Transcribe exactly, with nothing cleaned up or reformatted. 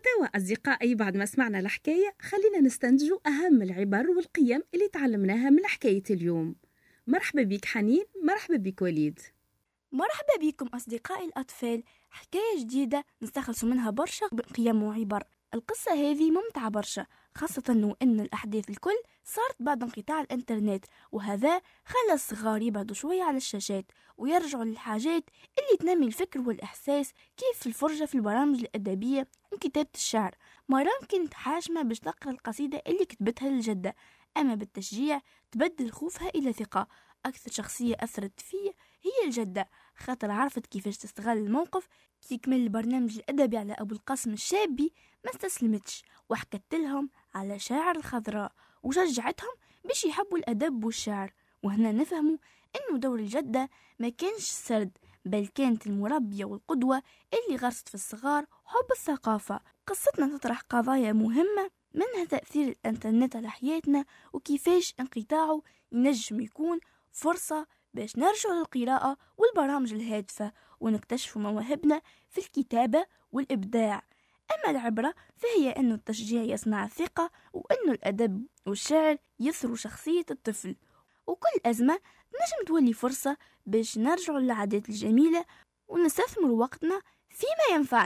وتوا أصدقائي بعد ما سمعنا الحكاية خلينا نستنتجوا أهم العبر والقيم اللي تعلمناها من حكاية اليوم. مرحبا بك حنين، مرحبا بك وليد. مرحبا بكم أصدقائي الأطفال. حكاية جديدة نستخلص منها برشا قيم وعبر. القصة هذه ممتعة برشا، خاصة أنه أن الأحداث الكل صارت بعد انقطاع الإنترنت، وهذا خلى الصغار يبعدوا شوية على الشاشات ويرجعوا للحاجات اللي تنمي الفكر والإحساس، كيف الفرجة في البرامج الأدبية وكتابة الشعر. مرام كنت حاشمة باش تقرأ القصيدة اللي كتبتها للجدة، أما بالتشجيع تبدل خوفها إلى ثقة. أكثر شخصية أثرت فيه هي الجدة، خاطر عرفت كيفاش تستغل الموقف. تكمل البرنامج الأدبي على أبو القاسم الشابي ما استسلمتش، وحكت لهم على شاعر الخضراء وشجعتهم باش يحبوا الأدب والشعر. وهنا نفهموا أنه دور الجدة ما كانش السرد، بل كانت المربية والقدوة اللي غرست في الصغار حب الثقافة. قصتنا تطرح قضايا مهمة، منها تأثير الإنترنت على حياتنا وكيفاش انقطاعه ينجم يكون فرصة باش نرجع للقراءة والبرامج الهادفة ونكتشفوا مواهبنا في الكتابة والإبداع. أما العبرة فهي أن التشجيع يصنع الثقة، وأن الأدب والشعر يثروا شخصية الطفل، وكل أزمة نجم تولي فرصة باش نرجع للعادات الجميلة ونستثمر وقتنا فيما ينفع.